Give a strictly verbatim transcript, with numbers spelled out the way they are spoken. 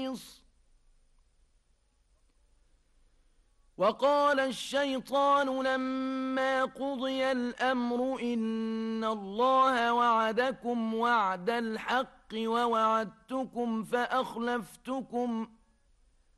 خالص. وقال الشيطان لما قضي الأمر إن الله وعدكم وعد الحق ووعدتكم فأخلفتكم